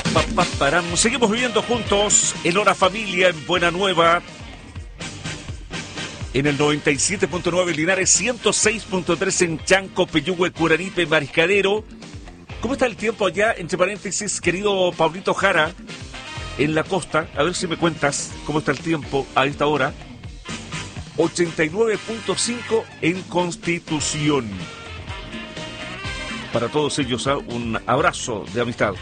Param. Seguimos viviendo juntos en Hora Familia, en Buena Nueva, en el 97.9 Linares, 106.3 en Chanco, Peyúgue, Curanipe, Mariscadero. ¿Cómo está el tiempo allá, entre paréntesis, querido Pablito Jara, en la costa? A ver si me cuentas cómo está el tiempo a esta hora. 89.5 en Constitución. Para todos ellos, un abrazo de amistad.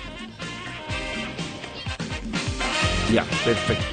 Ya, perfecto.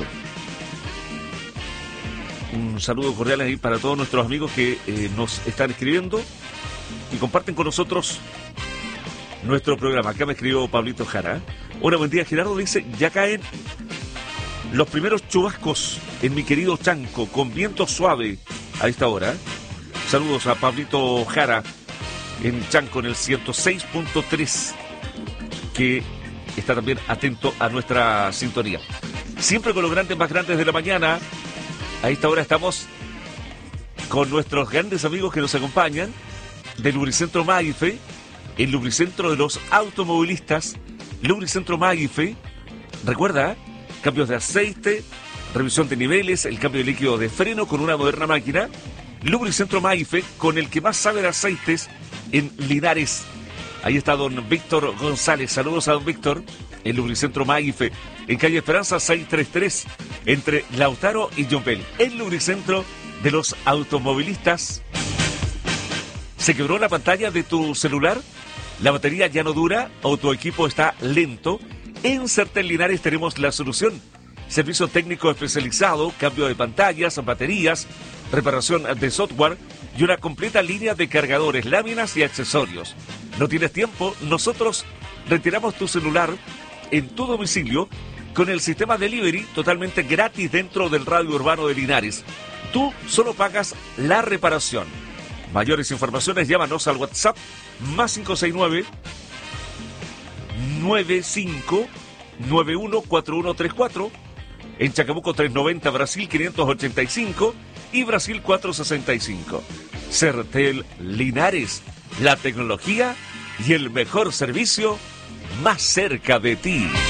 Un saludo cordial ahí para todos nuestros amigos que nos están escribiendo y comparten con nosotros nuestro programa. Acá me escribió Pablito Jara. Hola, buen día, Gerardo. Dice, ya caen los primeros chubascos en mi querido Chanco, con viento suave a esta hora. Saludos a Pablito Jara en Chanco, en el 106.3, que está también atento a nuestra sintonía. Siempre con los grandes más grandes de la mañana. A esta hora estamos con nuestros grandes amigos que nos acompañan del Lubricentro Maife, el lubricentro de los automovilistas. Lubricentro Maife, recuerda, cambios de aceite, revisión de niveles, el cambio de líquido de freno con una moderna máquina. Lubricentro Maife, con el que más sabe de aceites en Linares. Ahí está don Víctor González. Saludos a don Víctor. El Lubricentro Maife, en calle Esperanza 633, entre Lautaro y Yompel. El Lubricentro de los automovilistas. ¿Se quebró la pantalla de tu celular? ¿La batería ya no dura o tu equipo está lento? En Certel Linares tenemos la solución. Servicio técnico especializado, cambio de pantallas, baterías, reparación de software y una completa línea de cargadores, láminas y accesorios. ¿No tienes tiempo? Nosotros retiramos tu celular en tu domicilio con el sistema delivery totalmente gratis dentro del radio urbano de Linares. Tú solo pagas la reparación. Mayores informaciones, llámanos al WhatsApp más 569 95 914134, en Chacabuco 390, Brasil 585 y Brasil 465. Certel Linares, la tecnología y el mejor servicio más cerca de ti.